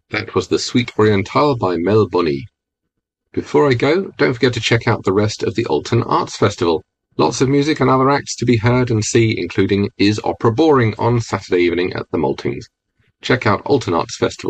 That was The Suite Orientale by Mel Bunny. Before I go, don't forget to check out the rest of the Alton Arts Festival. Lots of music and other acts to be heard and see, including Is Opera Boring on Saturday evening at the Maltings. Check out Alton Arts Festival